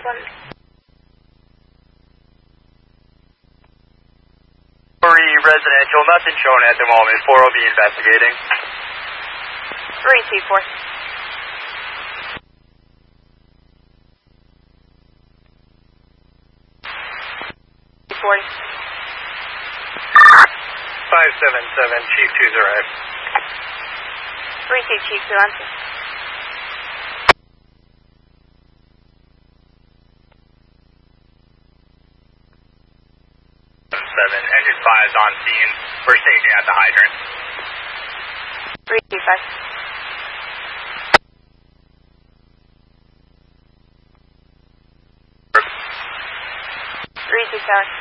Residential, nothing shown at the moment. 4 will be investigating. 324. 40. 577, Chief 2's arrived. 3-2, Chief 2 on 2. Engine 5's on scene. We're staging at the hydrant. 325. 327.